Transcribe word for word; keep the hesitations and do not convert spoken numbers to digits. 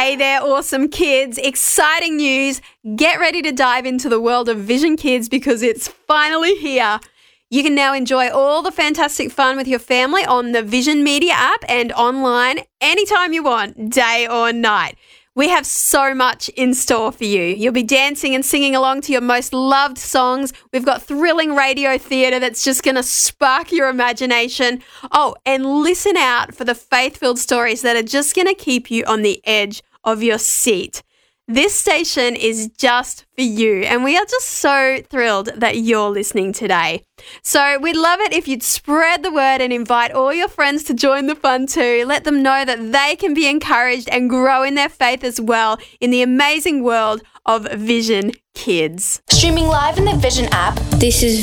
Hey there, awesome kids. Exciting news. Get ready to dive into the world of Vision Kids because it's finally here. You can now enjoy all the fantastic fun with your family on the Vision Media app and online anytime you want, day or night. We have so much in store for you. You'll be dancing and singing along to your most loved songs. We've got thrilling radio theatre that's just going to spark your imagination. Oh, and listen out for the faith-filled stories that are just going to keep you on the edge of your seat. This station is just for you, and we are just so thrilled that you're listening today. So we'd love it if you'd spread the word and invite all your friends to join the fun too. Let them know that they can be encouraged and grow in their faith as well in the amazing world of Vision Kids. Streaming live in the Vision app. This is